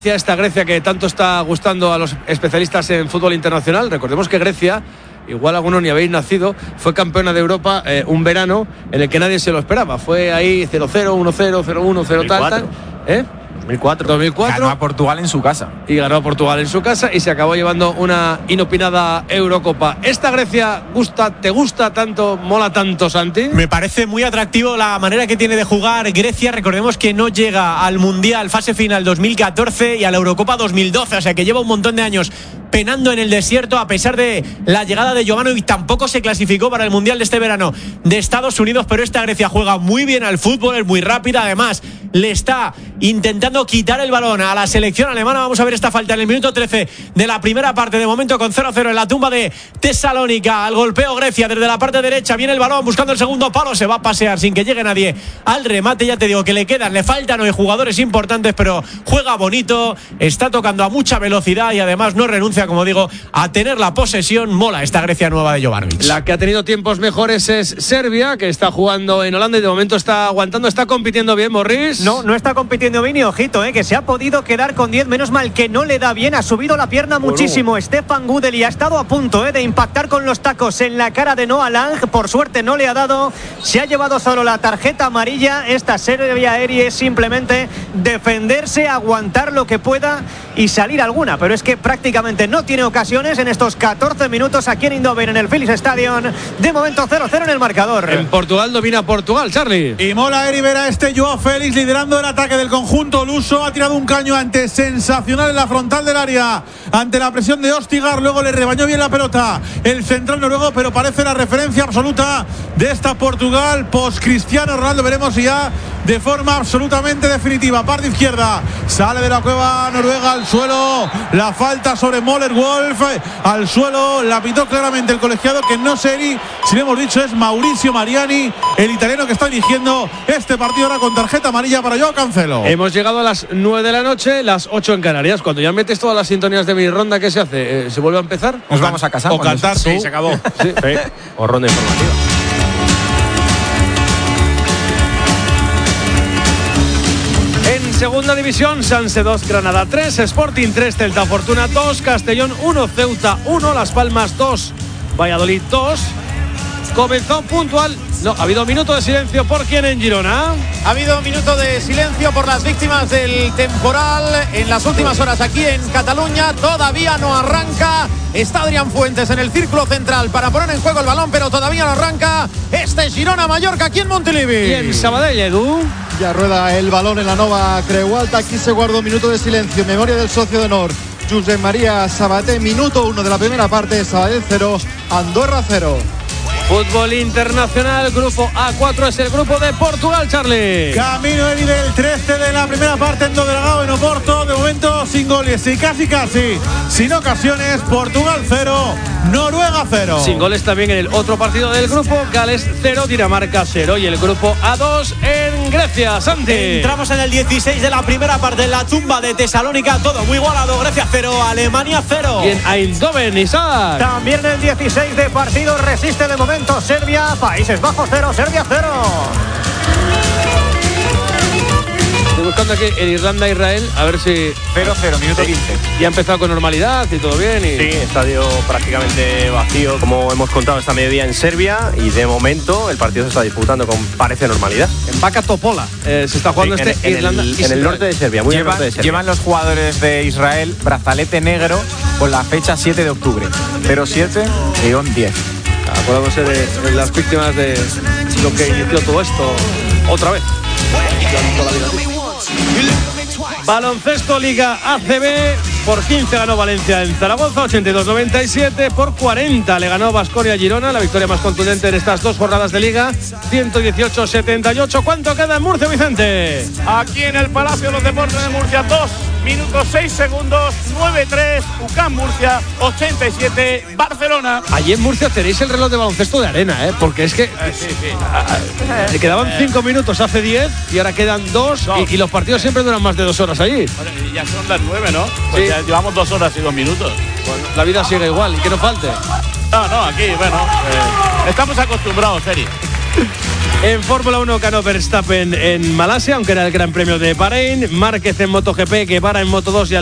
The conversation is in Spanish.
Esta Grecia que tanto está gustando a los especialistas en fútbol internacional. Recordemos que Grecia, igual algunos ni habéis nacido, fue campeona de Europa un verano en el que nadie se lo esperaba. Fue ahí 0-0, 1-0, 0-1, 0 tal. 2004. Ganó a Portugal en su casa. Y ganó a Portugal en su casa y se acabó llevando una inopinada Eurocopa. ¿Esta Grecia te gusta tanto, mola tanto, Santi? Me parece muy atractivo la manera que tiene de jugar Grecia. Recordemos que no llega al Mundial fase final 2014 y a la Eurocopa 2012, o sea que lleva un montón de años penando en el desierto a pesar de la llegada de Jovanovic. Tampoco se clasificó para el Mundial de este verano de Estados Unidos, pero esta Grecia juega muy bien al fútbol, es muy rápida, además le está intentando quitar el balón a la selección alemana. Vamos a ver esta falta en el minuto 13 de la primera parte, de momento con 0-0 en la tumba de Tesalónica. Al golpeo Grecia desde la parte derecha, viene el balón buscando el segundo palo, se va a pasear sin que llegue nadie al remate. Ya te digo que le faltan hoy jugadores importantes, pero juega bonito, está tocando a mucha velocidad y además no renuncia, como digo, a tener la posesión. Mola esta Grecia nueva de Jovanovic. La que ha tenido tiempos mejores es Serbia, que está jugando en Holanda y de momento está aguantando, está compitiendo bien, Morris. No está compitiendo bien y ojito, que se ha podido quedar con 10, menos mal que no le da bien, ha subido la pierna muchísimo. Stefan Gudeli ha estado a punto de impactar con los tacos en la cara de Noah Lang, por suerte no le ha dado, se ha llevado solo la tarjeta amarilla. Esta Serbia Eri es simplemente defenderse, aguantar lo que pueda y salir alguna, pero es que prácticamente no tiene ocasiones en estos 14 minutos aquí en Eindhoven, en el Philips Stadium. De momento 0-0 en el marcador. En Portugal domina Portugal, Charlie. Y mola Eri ver a Joao Félix liderando el ataque del conjunto luso. Ha tirado un caño antes sensacional en la frontal del área ante la presión de Ostigar, luego le rebañó bien la pelota el central noruego, pero parece la referencia absoluta de esta Portugal post Cristiano Ronaldo. Veremos si ya de forma absolutamente definitiva. Parte izquierda, sale de la cueva noruega al suelo, la falta sobre Möller Wolf, al suelo, la pitó claramente el colegiado, que no sé si le hemos dicho, es Mauricio Mariani, el italiano que está dirigiendo este partido ahora con tarjeta amarilla para Joao Cancelo. Hemos llegado a las 9 de la noche, las 8 en Canarias. Cuando ya metes todas las sintonías de mi ronda, ¿qué se hace? ¿Se vuelve a empezar? Nos vamos a casar. O cantar tú. Sí, se acabó. Sí. O ronda informativa. En segunda división, Sanse 2, Granada 3, Sporting 3, Celta Fortuna 2, Castellón 1, Ceuta 1, Las Palmas 2, Valladolid 2. Comenzó puntual. No, ha habido minuto de silencio. ¿Por quién en Girona? Ha habido minuto de silencio por las víctimas del temporal en las últimas horas aquí en Cataluña. Todavía no arranca. Está Adrián Fuentes en el círculo central para poner en juego el balón, pero todavía no arranca este Girona-Mallorca aquí en Montilivi. Y en Sabadell, Edu. Ya rueda el balón en la Nova Creu Alta. Aquí se guarda un minuto de silencio en memoria del socio de honor, Josep María Sabaté. Minuto 1 de la primera parte. Sabadell 0, Andorra 0. Fútbol internacional, grupo A4 es el grupo de Portugal, Charlie. Camino Eri del 13 de la primera parte en Dragao, en Oporto. De momento sin goles y casi sin ocasiones. Portugal 0, Noruega 0. Sin goles también en el otro partido del grupo, Gales 0, Dinamarca 0. Y el grupo A2 en Grecia, Santi. Entramos en el 16 de la primera parte, en la tumba de Tesalónica, todo muy igualado. Grecia 0, Alemania 0. Y en Eindhoven, Isaac. También en el 16 de partido resiste de momento Serbia, Países Bajos 0, Serbia 0. Estoy buscando aquí en Irlanda-Israel, a ver si 0-0, minuto 15. ya ha empezado con normalidad y todo bien. Sí, estadio prácticamente vacío, como hemos contado esta mediodía en Serbia, y de momento el partido se está disputando con parece normalidad. En Vaca Topola se está jugando Sí, en el norte de Serbia, muy al norte de Serbia. Llevan los jugadores de Israel brazalete negro con la fecha 7 de octubre. 07-10. Acordándose de las víctimas de lo que inició todo esto otra vez. Baloncesto Liga ACB, por 15 ganó Valencia en Zaragoza, 82-97, por 40 le ganó Baskonia a Girona, la victoria más contundente en estas dos jornadas de Liga, 118-78. ¿Cuánto queda en Murcia, Vicente? Aquí en el Palacio de los Deportes de Murcia, 2 minutos 6 segundos, 9-3, UCAM Murcia, 87, Barcelona. Allí en Murcia tenéis el reloj de baloncesto de arena, porque es que le quedaban 5 minutos hace 10 y ahora quedan 2 y los partidos siempre duran más de 2 horas allí. Bueno, y ya son las 9, ¿no? Pues sí. Ya llevamos 2 horas y 2 minutos. Bueno, la vida sigue igual y que no falte. No, aquí, bueno, estamos acostumbrados, Eri. En Fórmula 1 ganó Verstappen en Malasia, aunque era el Gran Premio de Bahrein. Márquez en MotoGP, Guevara en Moto2 y